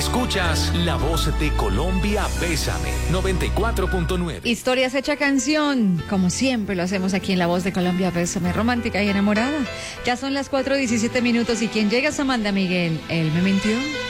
Escuchas La Voz de Colombia, Bésame, 94.9. Historias hecha canción, como siempre lo hacemos aquí en La Voz de Colombia, Bésame, romántica y enamorada. Ya son las 4:17 y quien llega es Amanda Miguel. Él me mintió.